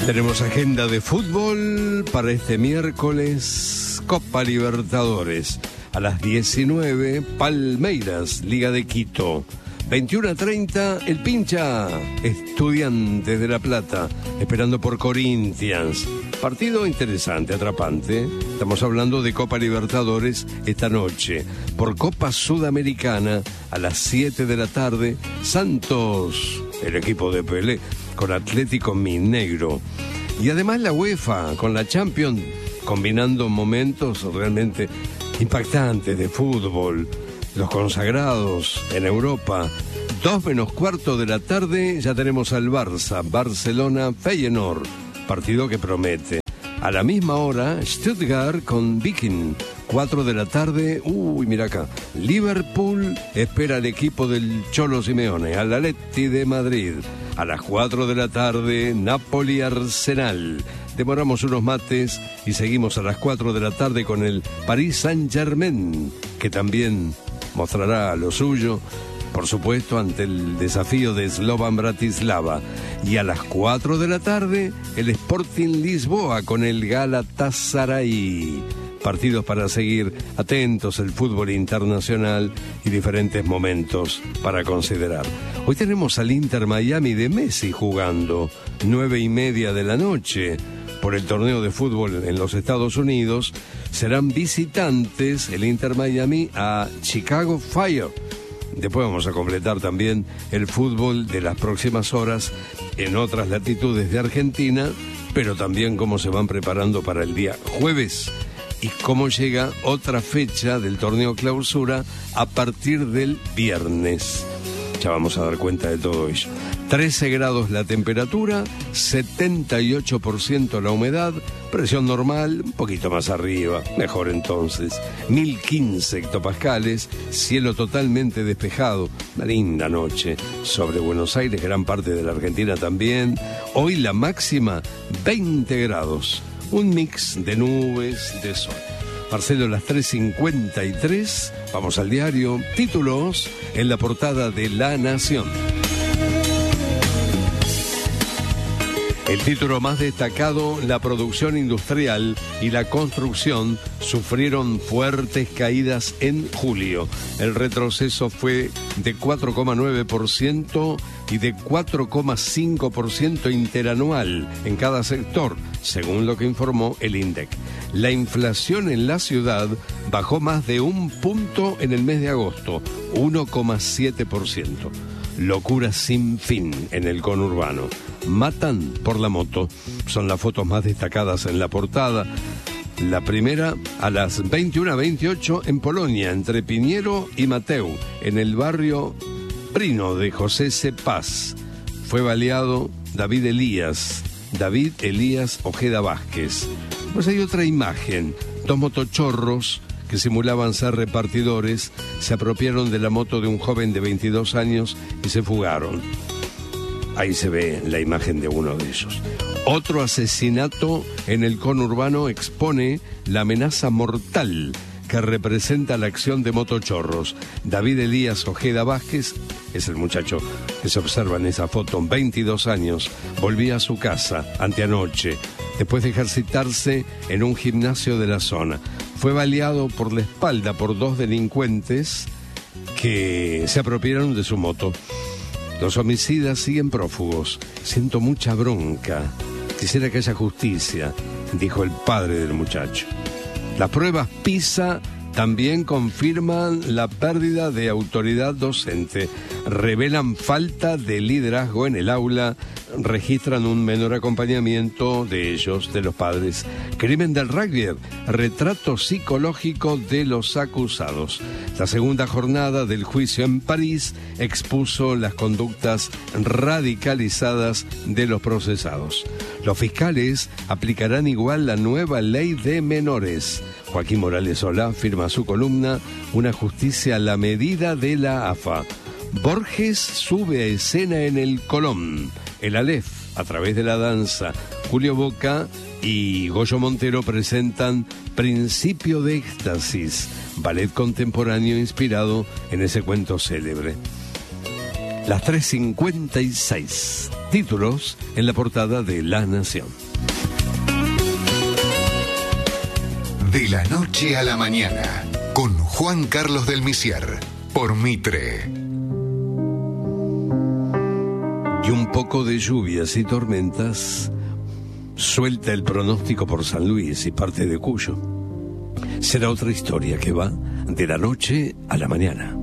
Tenemos agenda de fútbol para este miércoles. Copa Libertadores. A las 19, Palmeiras, Liga de Quito. 21:30, el Pincha, Estudiantes de La Plata, esperando por Corinthians. Partido interesante, atrapante. Estamos hablando de Copa Libertadores esta noche. Por Copa Sudamericana, a las 7 de la tarde, Santos, el equipo de Pelé, con Atlético Mineiro. Y además la UEFA, con la Champions, combinando momentos realmente impactantes de fútbol. Los consagrados en Europa. 2:15 de la tarde, ya tenemos al Barça, Barcelona-Feyenoord. Partido que promete. A la misma hora, Stuttgart con Viking. 4 de la tarde, mira acá. Liverpool espera al equipo del Cholo Simeone, al Atleti de Madrid. A las 4 de la tarde, Napoli-Arsenal. Demoramos unos mates y seguimos a las 4 de la tarde con el Paris Saint-Germain, que también mostrará lo suyo, por supuesto, ante el desafío de Slovan Bratislava. Y a las 4 de la tarde, el Sporting Lisboa con el Galatasaray. Partidos para seguir atentos, el fútbol internacional y diferentes momentos para considerar. Hoy tenemos al Inter Miami de Messi jugando, 9:30 de la noche, por el torneo de fútbol en los Estados Unidos. Serán visitantes el Inter Miami a Chicago Fire. Después vamos a completar también el fútbol de las próximas horas en otras latitudes de Argentina, pero también cómo se van preparando para el día jueves y cómo llega otra fecha del torneo clausura a partir del viernes. Ya vamos a dar cuenta de todo ello. 13 grados la temperatura, 78% la humedad, presión normal, un poquito más arriba, mejor entonces. 1015 hectopascales, cielo totalmente despejado, una linda noche sobre Buenos Aires, gran parte de la Argentina también. Hoy la máxima, 20 grados, un mix de nubes, de sol. Marcelo, las 3:53, vamos al diario, títulos en la portada de La Nación. El título más destacado, la producción industrial y la construcción sufrieron fuertes caídas en julio. El retroceso fue de 4,9% y de 4,5% interanual en cada sector, según lo que informó el INDEC. La inflación en la ciudad bajó más de 1 punto en el mes de agosto, 1,7%. Locura sin fin en el conurbano. Matan por la moto. Son las fotos más destacadas en la portada. La primera a las 21:28 en Polonia, entre Piñero y Mateu, en el barrio Prino de José C. Paz. Fue baleado David Elías Ojeda Vázquez. Pues hay otra imagen. 2 motochorros que simulaban ser repartidores se apropiaron de la moto de un joven de 22 años y se fugaron. Ahí se ve la imagen de uno de ellos. Otro asesinato en el conurbano expone la amenaza mortal que representa la acción de motochorros. David Elías Ojeda Vázquez es el muchacho que se observa en esa foto, 22 años, volvía a su casa anteanoche, después de ejercitarse en un gimnasio de la zona. Fue baleado por la espalda por 2 delincuentes que se apropiaron de su moto. Los homicidas siguen prófugos. Siento mucha bronca. Quisiera que haya justicia, dijo el padre del muchacho. Las pruebas PISA también confirman la pérdida de autoridad docente. Revelan falta de liderazgo en el aula. Registran un menor acompañamiento de ellos, de los padres. Crimen del rugby, retrato psicológico de los acusados. La segunda jornada del juicio en París expuso las conductas radicalizadas de los procesados. Los fiscales aplicarán igual la nueva ley de menores. Joaquín Morales Solá firma su columna Una justicia a la medida de la AFA. Borges sube a escena en el Colón. El Aleph, a través de la danza. Julio Boca y Goyo Montero presentan Principio de Éxtasis, ballet contemporáneo inspirado en ese cuento célebre. Las 3:56. Títulos en la portada de La Nación. De la noche a la mañana, con Juan Carlos del Misier, por Mitre. Y un poco de lluvias y tormentas suelta el pronóstico por San Luis y parte de Cuyo. Será otra historia que va de la noche a la mañana.